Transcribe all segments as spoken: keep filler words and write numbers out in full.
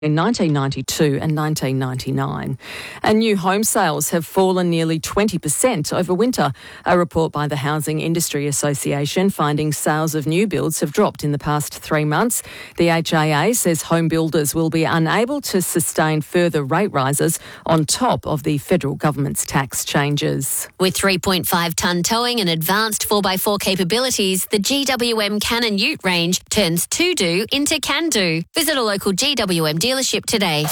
in nineteen ninety-two and nineteen ninety-nine. And new home sales have fallen nearly twenty percent over winter. A report by the Housing Industry Association finding sales of new builds have dropped in the past three months. The H A A says home builders will be unable to sustain further rate rises on top of the federal government's tax changes. With three point five tonne towing and advanced four by four capabilities, the G W M Cannon Ute range turns to-do into can-do. Visit a local G W M dealership today.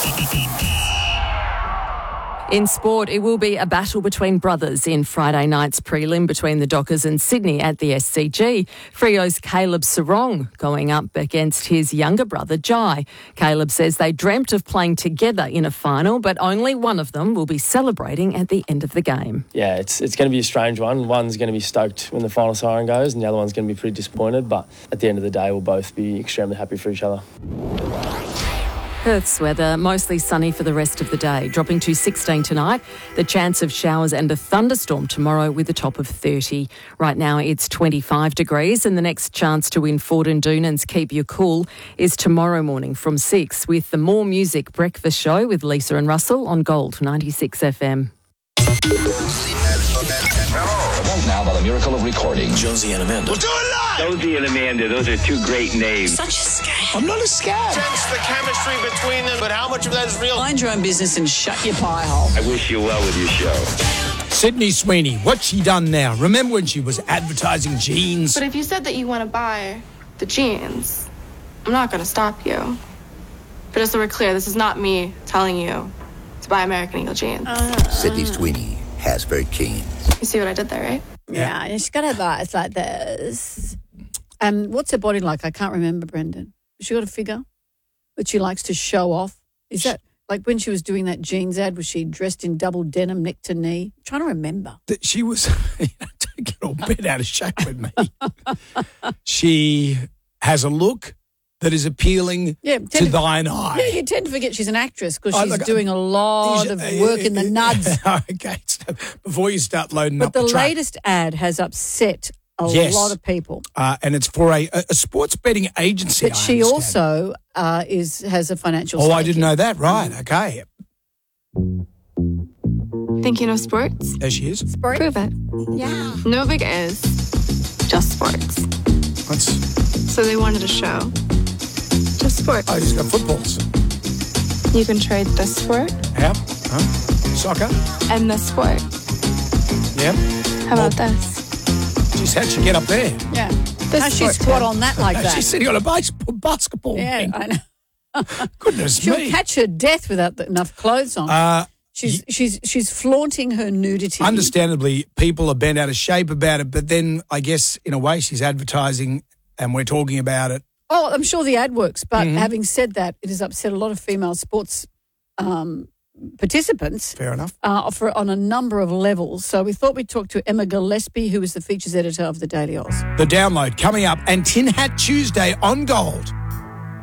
In sport, it will be a battle between brothers in Friday night's prelim between the Dockers and Sydney at the S C G. Freo's Caleb Sarong going up against his younger brother, Jai. Caleb says they dreamt of playing together in a final, but only one of them will be celebrating at the end of the game. Yeah, it's it's going to be a strange one. One's going to be stoked when the final siren goes and the other one's going to be pretty disappointed, but at the end of the day, we'll both be extremely happy for each other. Perth's weather, mostly sunny for the rest of the day, dropping to sixteen tonight. The chance of showers and a thunderstorm tomorrow with a top of thirty. Right now it's twenty-five degrees and the next chance to win Ford and Dunans Keep You Cool is tomorrow morning from six with the More Music Breakfast Show with Lisa and Russell on Gold ninety-six F M. Right now, by the miracle of recording, Josie and Amanda. We'll do it live! Josie and Amanda, those are two great names. Such a scam. I'm not a scam. Sense the chemistry between them, but how much of that is real? Mind your own business and shut your pie hole. I wish you well with your show. Sydney Sweeney, what's she done now? Remember when she was advertising jeans? But if you said that you want to buy the jeans, I'm not going to stop you. But just so we're clear, this is not me telling you to buy American Eagle jeans. Uh, Sydney Sweeney, Hasbro jeans. You see what I did there, right? Yeah, and she's got her eyes like this. Um, what's her body like? I can't remember, Brendan. Has she got a figure that she likes to show off? Is that like when she was doing that jeans ad, was she dressed in double denim neck to knee? I'm trying to remember. That she was, don't get all bent out of shape with me. She has a look that is appealing yeah, to, to thine eye. Yeah, you tend to forget she's an actress because Oh, she's look, doing a lot of work in the nuds. Okay, so before you start loading but up the the truck. latest ad has upset a Yes. lot of people. Uh, and it's for a, a sports betting agency. But I she understand. also uh, is has a financial Oh, stake I didn't in know it. that. Right, okay. Think you know sports? There she is. Sport? Prove it. Yeah. No big is, just sports. That's, So they wanted a show. Just sports. oh, she's got footballs. You can trade this sport Yeah. Huh? Soccer. and this sport. Yeah. How about this? Geez, how'd she get up there? Yeah. This How she sport squat too. on that like that? She's sitting on a baseball, basketball yeah, ring. I know. Goodness She'll me. catch her death without the, enough clothes on. Uh, she's she's she's flaunting her nudity. understandably, people are bent out of shape about it, but then I guess in a way she's advertising and we're talking about it. Oh, I'm sure the ad works, but Mhm. having said that, it has upset a lot of female sports um, participants. Fair enough. Uh, for, on a number of levels. So we thought we'd talk to Emma Gillespie, who is the features editor of the Daily Oz. The download coming up and Tin Hat Tuesday on Gold.